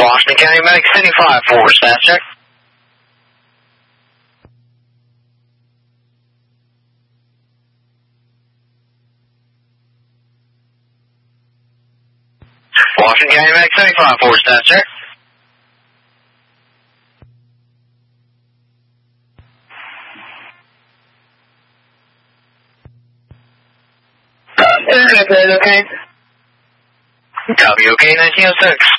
Washington County Medic 75-4, staff check. Washington County Medic 75-4, staff check. Okay. Copy, okay, 1906.